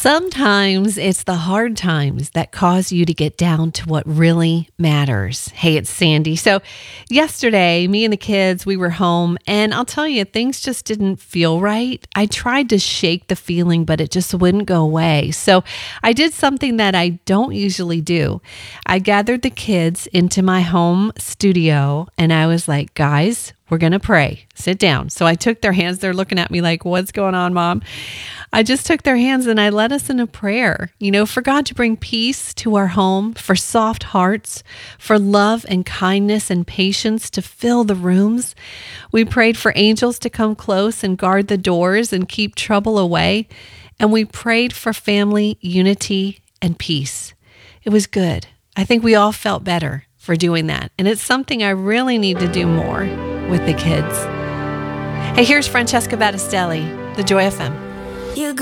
Sometimes it's the hard times that cause you to get down to what really matters. Hey, it's Sandy. So, yesterday, me and the kids, we were home, and I'll tell you, things just didn't feel right. I tried to shake the feeling, but it just wouldn't go away. So, I did something that I don't usually do. I gathered the kids into my home studio, and I was like, guys, we're going to pray. Sit down. So I took their hands. They're looking at me like, what's going on, Mom? I just took their hands and I led us in a prayer, for God to bring peace to our home, for soft hearts, for love and kindness and patience to fill the rooms. We prayed for angels to come close and guard the doors and keep trouble away. And we prayed for family unity and peace. It was good. I think we all felt better for doing that. And it's something I really need to do more with the kids. Hey, here's Francesca Battistelli, the Joy FM. You